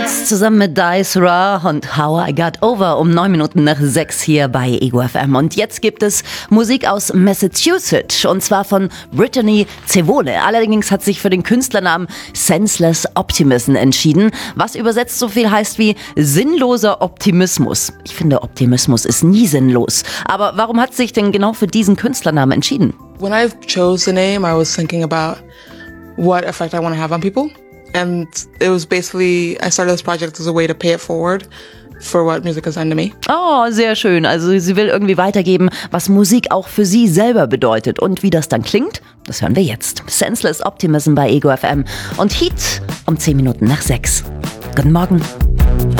Schulz zusammen mit Dice Ra und How I Got Over um 9 Minuten nach 6 hier bei Ego FM. Und jetzt gibt es Musik aus Massachusetts und zwar von Brittany Cevone. Allerdings hat sich für den Künstlernamen Senseless Optimism entschieden, was übersetzt so viel heißt wie sinnloser Optimismus. Ich finde, Optimismus ist nie sinnlos. Aber warum hat sich denn genau für diesen Künstlernamen entschieden? When I chose the name, I was thinking about what effect I want to have on people. And it was basically, I started this project as a way to pay it forward for what music has done to me. Oh, sehr schön. Also sie will irgendwie weitergeben, was Musik auch für sie selber bedeutet. Und wie das dann klingt, das hören wir jetzt. Senseless Optimism bei Ego FM und Heat um 10 Minuten nach 6. Guten Morgen.